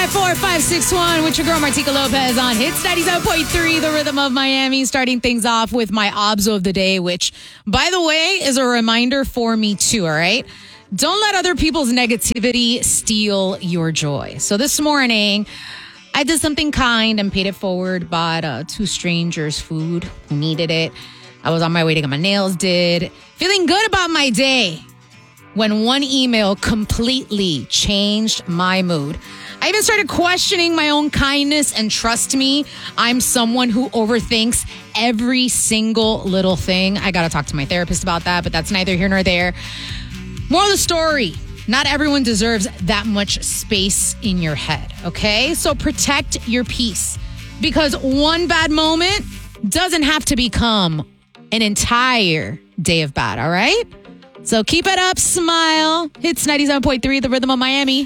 718-554-561 with your girl Martika Lopez on Hits 97.3, the rhythm of Miami. Starting things off with my obso of the day, which, by the way, is a reminder for me too, all right? Don't let other people's negativity steal your joy. So this morning, I did something kind and paid it forward, bought two strangers food who needed it. I was on my way to get my nails did. Feeling good about my day when one email completely changed my mood. I even started questioning my own kindness, and trust me, I'm someone who overthinks every single little thing. I gotta talk to my therapist about that, but that's neither here nor there. Moral of the story, not everyone deserves that much space in your head, okay? So protect your peace, because one bad moment doesn't have to become an entire day of bad, all right? So keep it up, smile. Hits 97.3, the rhythm of Miami.